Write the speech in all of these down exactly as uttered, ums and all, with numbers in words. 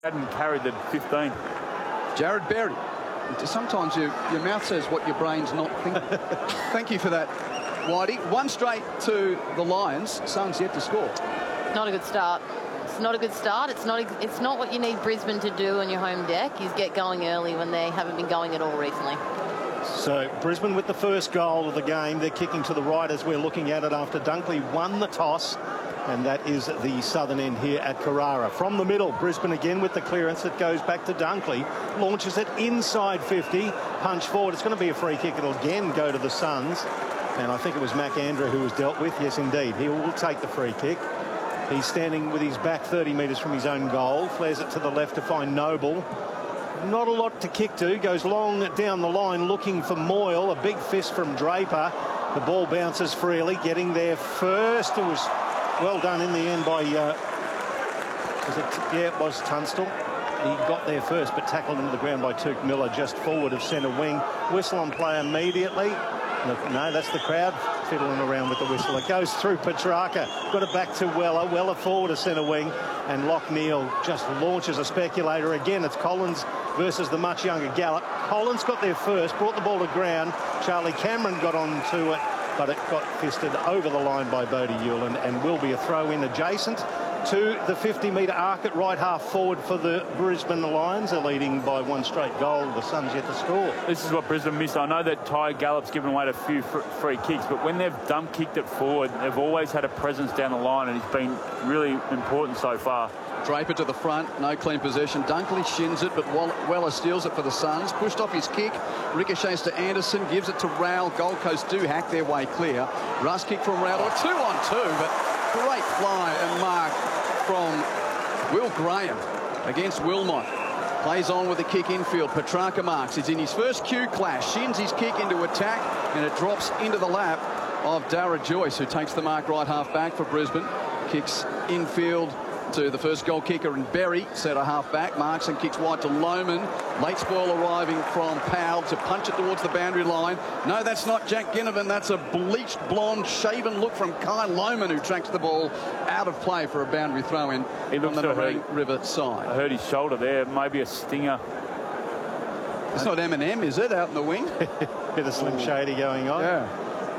Hadn't carried the fifteen. Jared Berry. Sometimes you, your mouth says what your brain's not thinking. Thank you for that, Whitey. One straight to the Lions. Suns yet to score. Not a good start. It's not a good start. It's not. It's not what you need Brisbane to do on your home deck. Is get going early when they haven't been going at all recently. So Brisbane with the first goal of the game. They're kicking to the right as we're looking at it after Dunkley won the toss. And that is the southern end here at Carrara. From the middle, Brisbane again with the clearance. It goes back to Dunkley. Launches it inside fifty. Punch forward. It's going to be a free kick. It'll again go to the Suns. And I think it was Mac Andrew who was dealt with. Yes, indeed. He will take the free kick. He's standing with his back thirty metres from his own goal. Flares it to the left to find Noble. Not a lot to kick to. Goes long down the line looking for Moyle. A big fist from Draper. The ball bounces freely. Getting there first. It was well done in the end by, uh, was it, yeah, it was Tunstall. He got there first, but tackled into the ground by Tuke Miller just forward of centre wing. Whistle on play immediately. No, that's the crowd fiddling around with the whistle. It goes through Petrarca. Got it back to Weller. Weller forward of centre wing. And Lockneil just launches a speculator. Again, it's Collins versus the much younger Gallup. Collins got there first, brought the ball to ground. Charlie Cameron got onto it, but it got fisted over the line by Bodie Hewland and will be a throw-in adjacent to the fifty metre arc at right half forward for the Brisbane Lions. They're leading by one straight goal. The Suns yet to score. This is what Brisbane missed. I know that Ty Gallup's given away a few fr free kicks, but when they've dump kicked it forward, they've always had a presence down the line, and it's been really important so far. Draper to the front, no clean possession. Dunkley shins it, but Weller steals it for the Suns. Pushed off his kick, ricochets to Anderson, gives it to Rowell. Gold Coast do hack their way clear. Russ kick from Rowell, two on two, but great fly and mark from Will Graham against Wilmot. Plays on with a kick infield. Petrarca marks. It's in his first Q clash. Shins his kick into attack, and it drops into the lap of Dara Joyce, who takes the mark right half back for Brisbane. Kicks infield to the first goal kicker, and Berry, centre half back, marks and kicks wide to Lohman. Late spoil arriving from Powell to punch it towards the boundary line. No, that's not Jack Ginnivan. That's a bleached blonde shaven look from Kai Lohman, who tracks the ball out of play for a boundary throw in on the Narang River side. I heard his shoulder there, maybe a stinger. It's not Eminem, is it, out in the wing? Bit of Slim Shady going on. Yeah.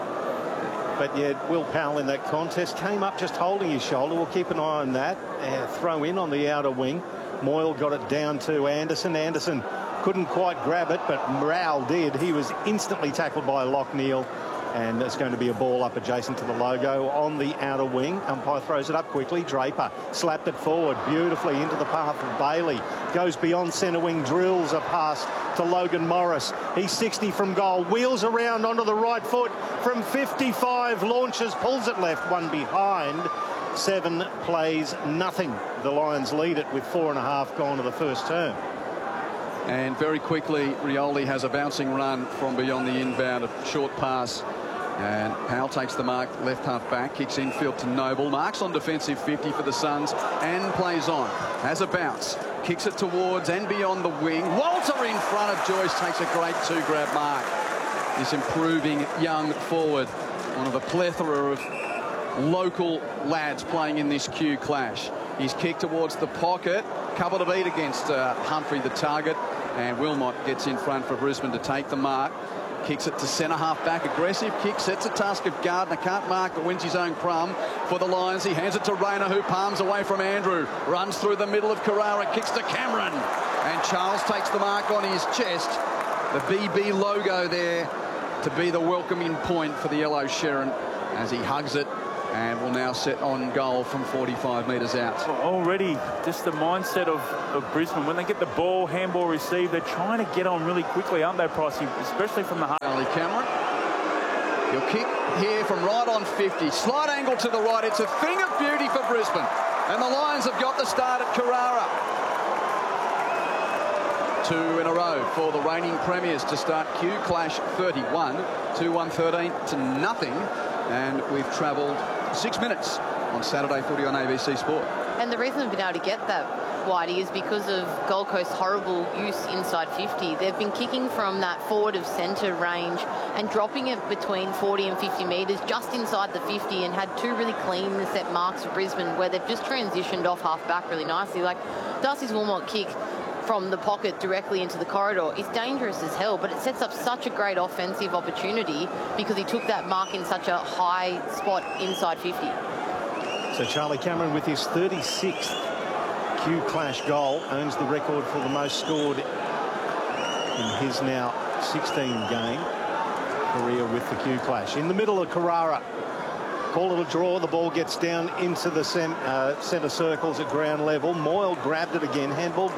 But yeah, Will Powell in that contest came up just holding his shoulder. We'll keep an eye on that. Uh, throw in on the outer wing. Moyle got it down to Anderson. Anderson couldn't quite grab it, but Rowell did. He was instantly tackled by Lockneil, and it's going to be a ball up adjacent to the logo on the outer wing. Umpire throws it up quickly. Draper slapped it forward beautifully into the path of Bailey. Goes beyond centre wing, drills a pass to Logan Morris. He's sixty from goal, wheels around onto the right foot from fifty-five, launches, pulls it left, one behind. Seven plays nothing. The Lions lead it with four and a half gone to the first term. And very quickly, Rioli has a bouncing run from beyond the inbound, a short pass. And Powell takes the mark, left half back, kicks infield to Noble, marks on defensive fifty for the Suns, and plays on. Has a bounce, kicks it towards and beyond the wing. Walter in front of Joyce takes a great two-grab mark. This improving young forward, one of a plethora of local lads playing in this Q clash. He's kicked towards the pocket, couple to beat against uh, Humphrey, the target, and Wilmot gets in front for Brisbane to take the mark. Kicks it to centre half back, aggressive kick, sets a task of Gardner, can't mark but wins his own crumb for the Lions. He hands it to Rayner, who palms away from Andrew, runs through the middle of Carrara, kicks to Cameron, and Charles takes the mark on his chest. The B B logo there to be the welcoming point for the Yellow Sherrin as he hugs it and will now set on goal from forty-five metres out. Already, just the mindset of, of Brisbane, when they get the ball, handball received, they're trying to get on really quickly, aren't they, Pricey? Especially from the half. Charlie Cameron. He'll kick here from right on fifty. Slight angle to the right. It's a thing of beauty for Brisbane. And the Lions have got the start at Carrara. Two in a row for the reigning premiers to start Q Clash thirty-one. two one thirteen to nothing. And we've travelled six minutes on Saturday footy on A B C Sport. And the reason we've been able to get that Whitey, is because of Gold Coast's horrible use inside fifty. They've been kicking from that forward of centre range and dropping it between forty and fifty metres just inside the fifty, and had two really clean set marks for Brisbane where they've just transitioned off half back really nicely. Like Darcy's Wilmot kick from the pocket directly into the corridor is dangerous as hell, but it sets up such a great offensive opportunity because he took that mark in such a high spot inside fifty. So Charlie Cameron, with his thirty-sixth Q Clash goal, owns the record for the most scored in his now sixteen game career with the Q Clash. In the middle of Carrara, call it a draw. The ball gets down into the cem, uh, centre circles at ground level. Moyle grabbed it again, handball back.